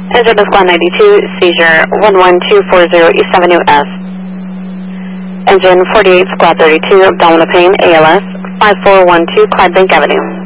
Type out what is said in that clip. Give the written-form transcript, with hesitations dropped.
Engine is Squad 92, seizure 11240 East Avenue S. Engine 48, Squad 32, abdominal pain, ALS, 5412 Clydebank Avenue.